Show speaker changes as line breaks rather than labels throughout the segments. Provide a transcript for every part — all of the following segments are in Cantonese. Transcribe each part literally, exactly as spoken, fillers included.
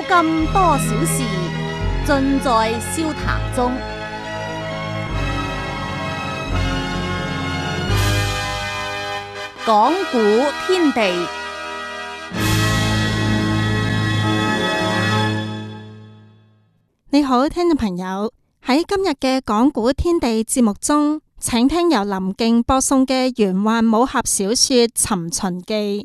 咁多小事，盡在笑談中。講古天地，
你好，聽眾朋友，喺今日嘅講古天地節目中，請聽由林敬播送嘅玄幻武俠小說《尋秦記》。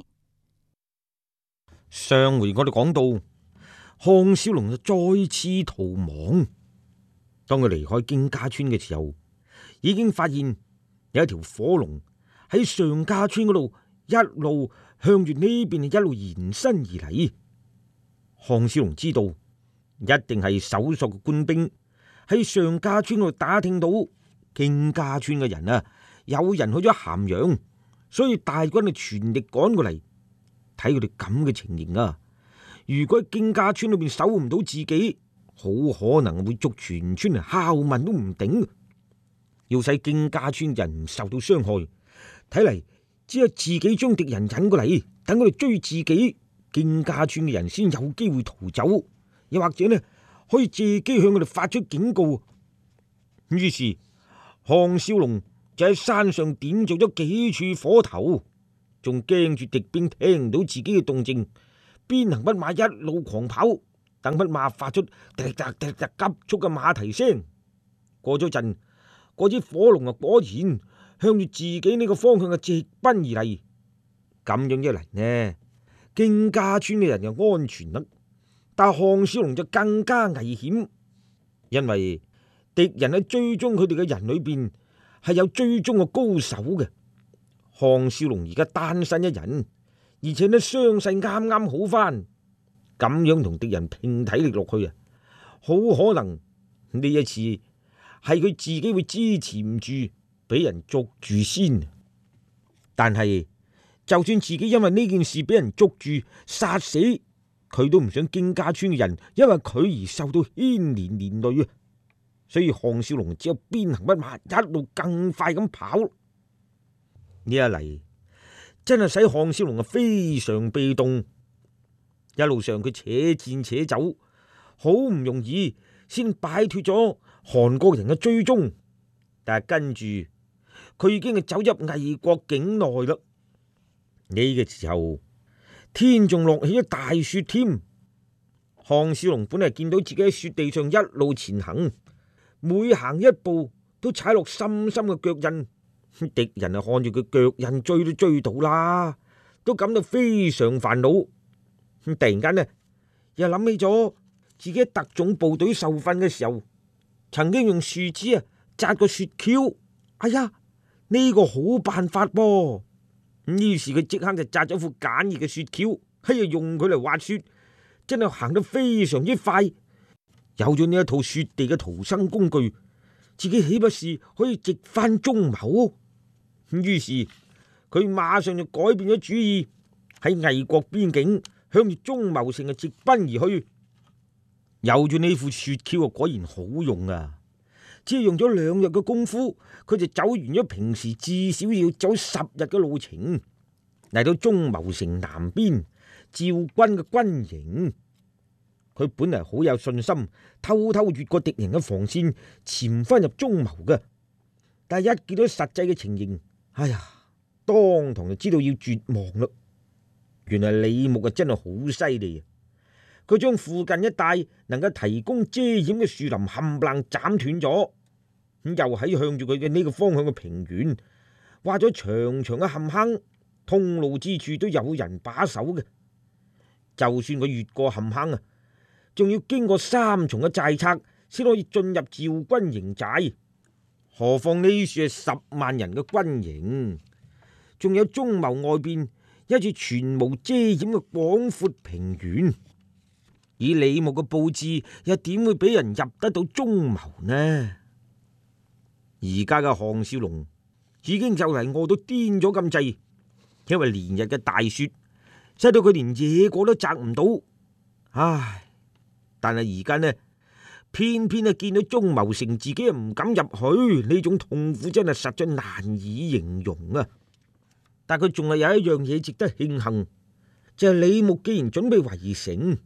上回我哋講到，項少龍就再次逃亡。當佢離開荊家村嘅時候，已經發現有一條火龍喺上家村嗰度一路向住呢邊一路延伸而嚟。項少龍知道一定係搜索嘅官兵喺上家村嗰度打聽到荊家村嘅人啊，有人去咗咸陽，所以大軍就全力趕過嚟。睇佢哋咁嘅情形啊，如果喺荊家村裏邊守唔到自己，好可能會捉全村嚟拷問都唔定。要使荊家村人唔受到傷害，睇嚟只有自己將敵人引過嚟，等佢哋追自己，荊家村嘅人先有機會逃走，又或者呢可以借機向佢哋發出警告。於是項少龍就喺山上點着咗幾處火頭，仲驚住敵兵聽唔到自己嘅動靜，邊行匹馬一路狂跑，等匹馬發出滴滴滴滴急速嘅馬蹄聲。過咗陣，嗰支火龍啊果然向住自己呢個方向嘅直奔而嚟。咁樣一嚟呢，荊家村嘅人就安全啦，但項少龍就更加危險，因為敵人喺追蹤佢哋嘅人裏邊係有追蹤嘅高手嘅。項少龍而家單身一人，而且呢傷勢啱啱好翻，咁樣同敵人拼體力落去啊，好可能呢一次係佢自己會支持唔住，俾人捉住先。但係就算自己因為呢件事俾人捉住殺死，佢都唔想荊家村嘅人因為佢而受到牽連連累啊！所以項少龍只有邊行匹馬一路更快咁跑。呢一嚟真係使項少龍啊非常被動，一路上佢且戰且走，好唔容易先擺脫咗韓國人嘅追蹤。但係跟住佢已經係走入魏國境內啦。呢個時候天仲落起咗大雪添。項少龍本嚟見到自己喺雪地上一路前行，每行一步都踩落深深嘅腳印。敵人啊看住佢腳印追都追到啦，都感到非常煩惱。突然間呢，又諗起咗自己喺特種部隊受訓嘅時候，曾經用樹枝啊紮個雪橇。哎呀，呢個好辦法噃！於是佢即刻就紮咗副簡易嘅雪橇，喺度用佢嚟滑雪，真係行得非常之快。有咗呢一套雪地嘅逃生工具，自己豈不是可以直返中牟？於是佢馬上就改變咗主意，喺魏國邊境向住中牟城啊直奔而去。有咗呢副雪橇啊，果然好用啊！只係用咗兩日嘅功夫，佢就走完咗平時至少要走十日嘅路程，嚟到中牟城南邊趙軍嘅軍營。佢本嚟好有信心，偷偷越過敵人嘅防線，潛翻入中牟嘅。但係一見到實際嘅情形，哎呀，當堂就知道要絕望啦。原來李牧啊真係好犀利啊！佢將附近一帶能夠提供遮掩嘅樹林冚唪唥斬斷咗，咁又喺向住佢嘅呢個方向嘅平原挖咗長長嘅陷坑，通路之處都有人把守嘅。就算佢越過陷坑啊，仲要經過三重嘅寨柵先可以進入趙軍營寨。何況呢處係十萬人嘅軍營，仲有中牟外邊一處全無遮掩嘅廣闊平原。以李牧嘅布置，又點會俾人入得到中牟呢？而家嘅項少龍已經就嚟餓到癲咗咁滯，因為連日嘅大雪，使到佢連野果都摘唔到。唉，但係而家呢，偏偏啊見到中牟城，自己又唔敢入去，呢種痛苦真係實在難以形容啊！但佢仲係有一樣嘢值得慶幸，就係李牧既然準備圍城，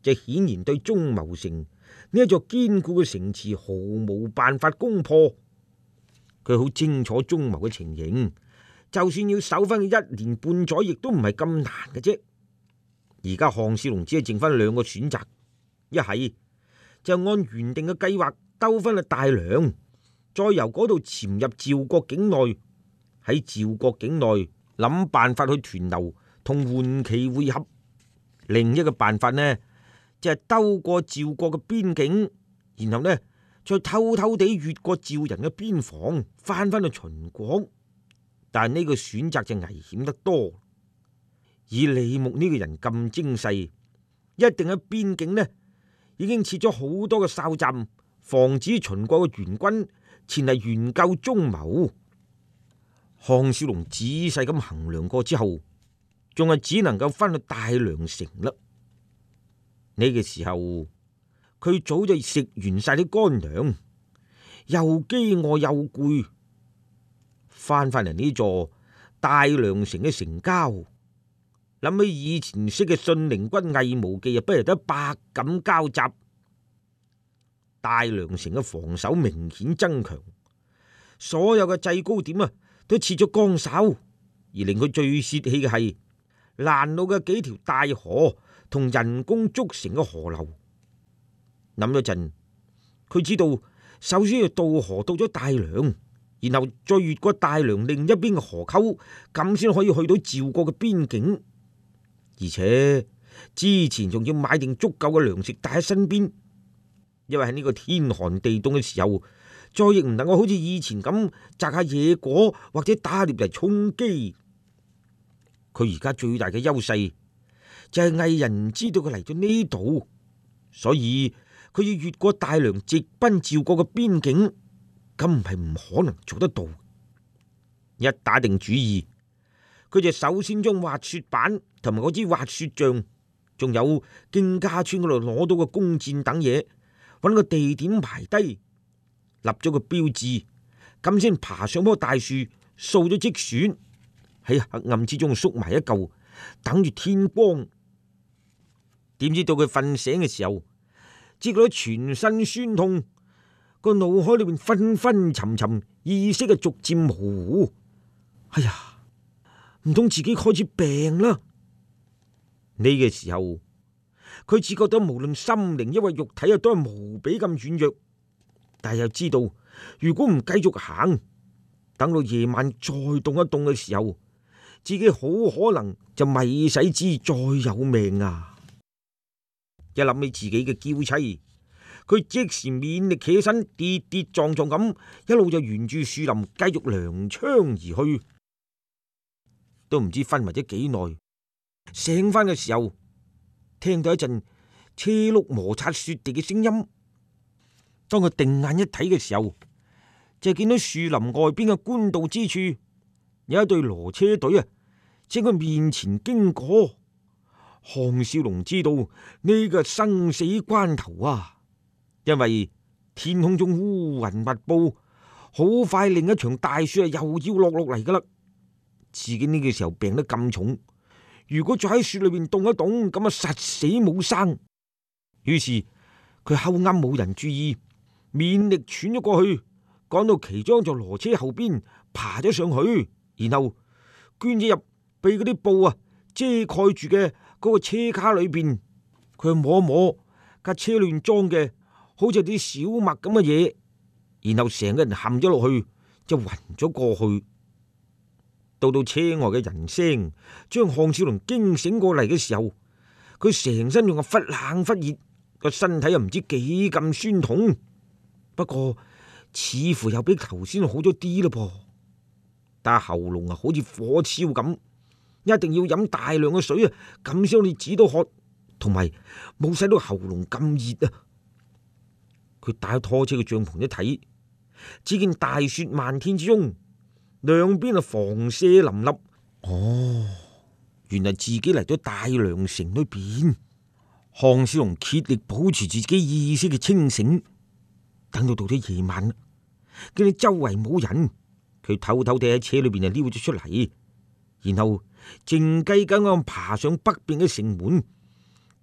就顯然對中牟城呢一座堅固嘅城池毫無辦法攻破。佢好清楚中牟嘅情形，就算要守翻佢一年半載，亦都唔係咁難嘅啫。而家項少龍只係剩翻兩個選擇，一係就按原定嘅計劃兜翻去大梁，再由嗰度潛入趙國境內，喺趙國境內諗辦法去屯留同桓祁會合。另一個辦法呢，就係兜過趙國嘅邊境，然後呢再偷偷地越過趙人嘅邊防，翻返去秦國。但係呢個選擇就危險得多。以李牧呢個人咁精細，一定喺邊境呢已經設咗好多嘅哨站，防止秦國嘅援軍前嚟援救中牟。項少龍仔細咁衡量過之後，仲係只能夠翻去大梁城啦。呢個時候，佢早就食完晒啲乾糧，又飢餓又攰，翻返嚟呢座大梁城嘅城郊，諗起以前識嘅信陵君魏無忌，又不如得百感交集。大梁城嘅防守明顯增強，所有嘅制高點啊都設咗崗哨，而令佢最泄氣嘅係攔路嘅幾條大河同人工築成嘅河流。諗咗陣，佢知道首先要渡河到咗大梁，然後再越過大梁另一邊嘅河溝，咁先可以去到趙國嘅邊境。而且之前仲要買定足夠嘅糧食帶喺身邊，因為喺呢個天寒地凍嘅時候，再亦唔能夠好似以前咁摘下野果或者打獵嚟充飢。佢而家最大嘅優勢就係魏人唔知道佢嚟咗呢度，所以佢要越過大梁直奔趙國嘅邊境，咁唔係唔可能做得到。一打定主意，佢就首先將滑雪板同埋嗰支滑雪杖，仲有荊家村嗰度攞到嘅弓箭等嘢，揾個地點排低，立咗個標誌，咁先爬上棵大樹，掃咗積雪，喺黑暗之中縮埋一嚿，等住天光。點知到佢瞓醒嘅時候，只覺得全身酸痛，個腦海裏面昏昏沉沉，意識啊逐漸模糊。哎呀，唔通自己開始病啦？呢個時候，佢只覺得無論心靈因為肉體啊都係無比咁軟弱，但係又知道如果唔繼續行，等到夜晚再凍一凍嘅時候，自己好可能就未使之再有命啊！一諗起自己嘅嬌妻，佢即時勉力起身，跌跌撞撞咁一路就沿住樹林繼續踉蹌而去。都唔知昏迷咗幾耐，醒翻嘅時候，聽到一陣車轆摩擦雪地嘅聲音。當佢定眼一睇嘅時候，就見到樹林外邊嘅官道之處有一隊騾車隊啊，喺佢面前經過。項少龍知道呢個生死關頭啊，因為天空中烏雲密布，好快另一場大雪啊又要落落嚟噶啦。自己呢個時候病得咁重，如果再喺雪裏邊凍一凍，咁啊實死冇生。於是佢後啱冇人注意，勉力喘咗過去，趕到其中一座騾車後邊，爬咗上去，然後捐咗入被嗰啲布啊遮蓋住嘅嗰個車卡裏邊。佢摸一摸架車裏邊裝嘅好似啲小麥咁嘅嘢，然後成個人陷咗落去，就暈咗過去。到到車外嘅人聲將項少龍驚醒過嚟嘅時候，佢成身仲係忽冷忽熱，個身體又唔知幾咁酸痛，不過似乎又比頭先好咗啲咯噃。但係喉嚨啊好似火燒咁，一定要飲大量嘅水啊，咁先可以止到渴，同埋冇使到喉嚨咁熱啊。佢打拖車嘅帳篷一睇，只見大雪漫天之中，兩邊啊房舍林立。哦，原來自己嚟咗大梁城裏邊。項少龍竭力保持自己意識嘅清醒，等到到咗夜晚，見到周圍冇人，佢偷偷地喺車裏邊就溜咗出嚟，然後靜雞雞咁爬上北邊嘅城門，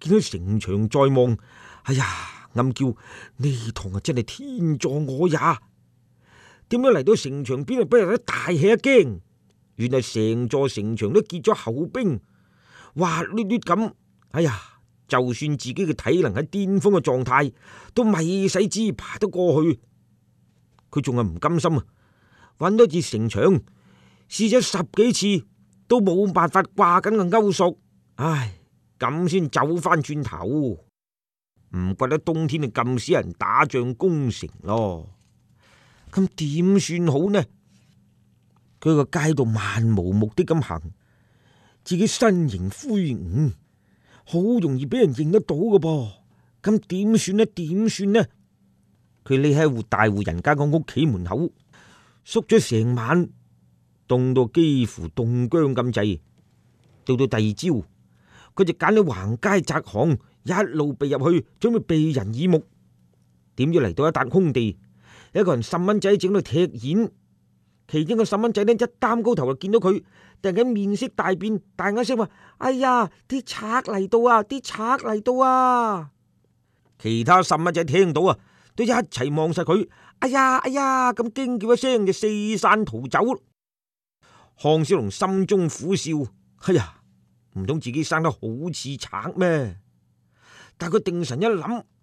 見到城牆在望，哎呀，暗叫呢趟啊真係天助我也！點解嚟到城牆邊啊，俾人一大吃一驚？原來成座城牆都結咗厚冰，滑捋捋咁。哎呀，就算自己嘅體能喺巔峰嘅狀態，都未使旨意爬得過去。佢仲係唔甘心啊！揾多次城牆，試咗十幾次都冇辦法掛緊個勾索，唉，咁先走翻轉頭。唔怪得冬天啊咁少人打仗攻城咯。咁點算好呢？佢個街道漫無目的咁行，自己身形魁梧，好容易俾人認得到㗎噃。咁點算呢？點算呢？佢匿喺大戶人家個屋企門口，縮咗成晚，凍到幾乎凍僵咁滯。到到第二朝，佢就揀咗橫街窄巷，一路避入去，準備避人耳目。點知嚟到一笪空地，有一個人細蚊仔整到踢毽，其中個細蚊仔呢一擔高頭就見到佢，突然間面色大變，大嗌聲話：哎呀，啲賊嚟到啊！啲賊嚟到啊！其他細蚊仔聽到啊，都一齊望實佢。哎呀哎呀，咁驚叫一聲就四散逃走。項少龍心中苦笑，哎呀，唔通自己生得好似賊咩？但佢定神一諗，